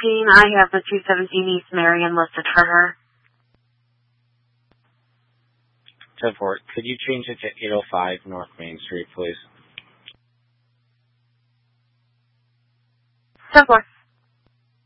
I have the 217 East Marion listed for her. 10-4, could you change it to 805 North Main Street, please? 10-4.